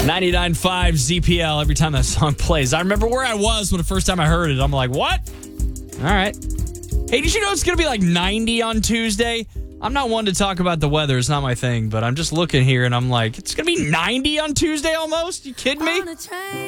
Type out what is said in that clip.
99.5 ZPL every time that song plays. I remember where I was when the first time I heard it. I'm like, what? All right. Hey, did you know it's going to be like 90 on Tuesday? I'm not one to talk about the weather. It's not my thing. But I'm just looking here and I'm like, it's going to be 90 on Tuesday almost? You kidding me?